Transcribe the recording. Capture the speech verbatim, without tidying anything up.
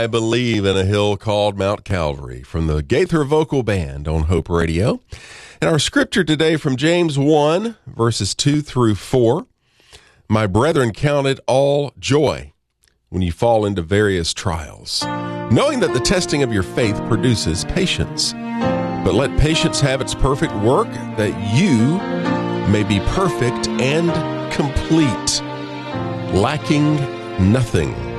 I Believe in a Hill Called Mount Calvary from the Gaither Vocal Band on Hope Radio. And our scripture today from James one, verses two through four. My brethren, count it all joy when you fall into various trials, knowing that the testing of your faith produces patience. But let patience have its perfect work, that you may be perfect and complete, lacking nothing.